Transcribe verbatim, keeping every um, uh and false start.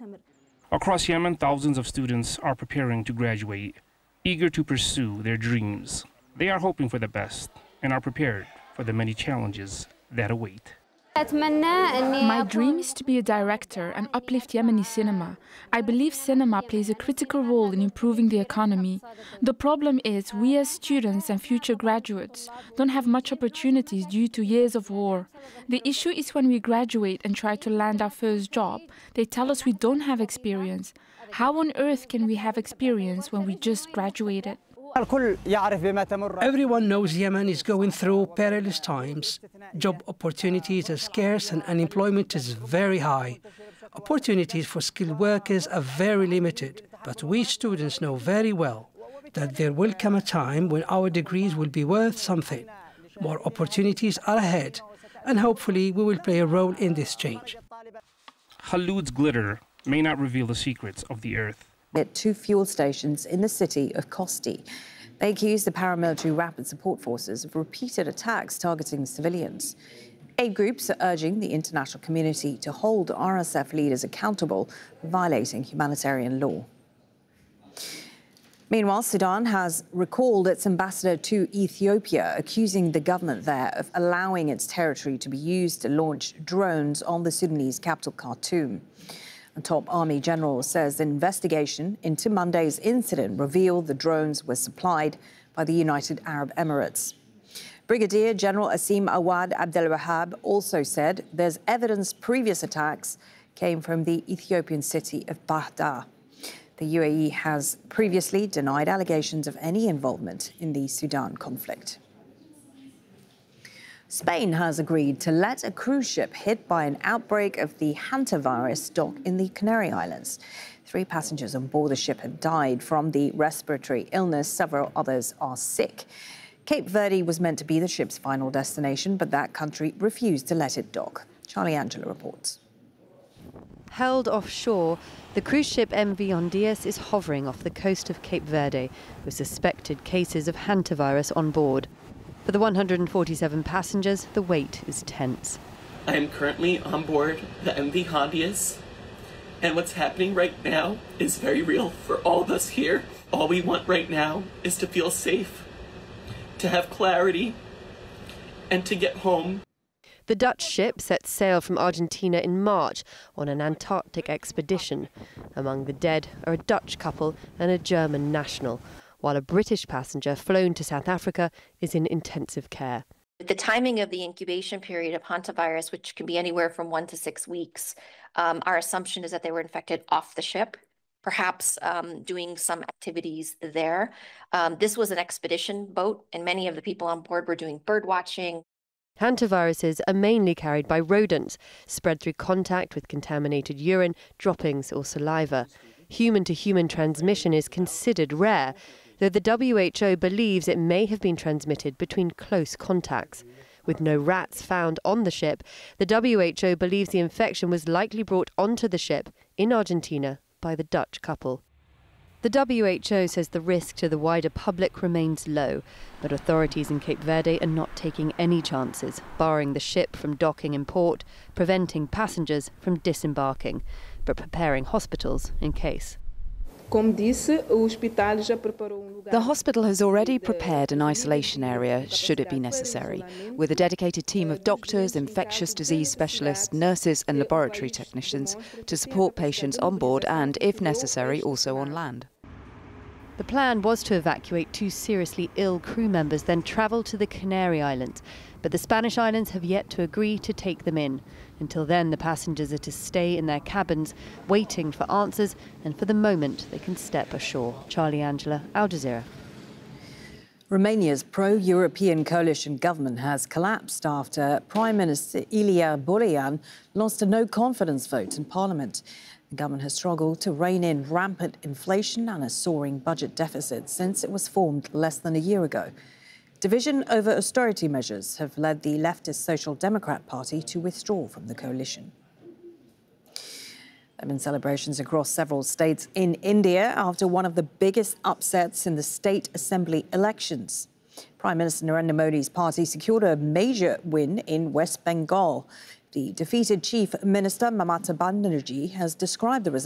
Across Yemen, thousands of students are preparing to graduate, eager to pursue their dreams. They are hoping for the best and are prepared for the many challenges that await. My dream is to be a director and uplift Yemeni cinema. I believe cinema plays a critical role in improving the economy. The problem is we as students and future graduates don't have much opportunities due to years of war. The issue is when we graduate and try to land our first job, they tell us we don't have experience. How on earth can we have experience when we just graduated? Everyone knows Yemen is going through perilous times. Job opportunities are scarce and unemployment is very high. Opportunities for skilled workers are very limited, but we students know very well that there will come a time when our degrees will be worth something. More opportunities are ahead, and hopefully we will play a role in this change. Khaloud's glitter may not reveal the secrets of the earth. At two fuel stations in the city of Kosti. They accuse the paramilitary Rapid Support Forces of repeated attacks targeting civilians. Aid groups are urging the international community to hold R S F leaders accountable for violating humanitarian law. Meanwhile, Sudan has recalled its ambassador to Ethiopia, accusing the government there of allowing its territory to be used to launch drones on the Sudanese capital, Khartoum. A top army general says the investigation into Monday's incident revealed the drones were supplied by the United Arab Emirates. Brigadier General Asim Awad Abdelwahab also said there's evidence previous attacks came from the Ethiopian city of Bahda. The U A E has previously denied allegations of any involvement in the Sudan conflict. Spain has agreed to let a cruise ship hit by an outbreak of the hantavirus dock in the Canary Islands. Three passengers on board the ship have died from the respiratory illness. Several others are sick. Cape Verde was meant to be the ship's final destination, but that country refused to let it dock. Charlie Angela reports. Held offshore, the cruise ship M V Ondias is hovering off the coast of Cape Verde with suspected cases of hantavirus on board. For the one hundred forty-seven passengers, the wait is tense. I am currently on board the M V Hondias, and what's happening right now is very real for all of us here. All we want right now is to feel safe, to have clarity, and to get home. The Dutch ship set sail from Argentina in March on an Antarctic expedition. Among the dead are a Dutch couple and a German national, while a British passenger flown to South Africa is in intensive care. The timing of the incubation period of hantavirus, which can be anywhere from one to six weeks, um, our assumption is that they were infected off the ship, perhaps um, doing some activities there. Um, this was an expedition boat, and many of the people on board were doing bird watching. Hantaviruses are mainly carried by rodents, spread through contact with contaminated urine, droppings or saliva. Human-to-human transmission is considered rare, though the W H O believes it may have been transmitted between close contacts. With no rats found on the ship, the W H O believes the infection was likely brought onto the ship in Argentina by the Dutch couple. The W H O says the risk to the wider public remains low, but authorities in Cape Verde are not taking any chances, barring the ship from docking in port, preventing passengers from disembarking, but preparing hospitals in case. The hospital has already prepared an isolation area, should it be necessary, with a dedicated team of doctors, infectious disease specialists, nurses and laboratory technicians to support patients on board and, if necessary, also on land. The plan was to evacuate two seriously ill crew members, then travel to the Canary Islands, but the Spanish islands have yet to agree to take them in. Until then, the passengers are to stay in their cabins, waiting for answers and for the moment they can step ashore. Charlie Angela, Al Jazeera. Romania's pro-European coalition government has collapsed after Prime Minister Ilie Borean lost a no-confidence vote in Parliament. The government has struggled to rein in rampant inflation and a soaring budget deficit since it was formed less than a year ago. Division over austerity measures have led the leftist Social Democrat Party to withdraw from the coalition. There have been celebrations across several states in India after one of the biggest upsets in the state assembly elections. Prime Minister Narendra Modi's party secured a major win in West Bengal. The defeated Chief Minister Mamata Banerjee has described the result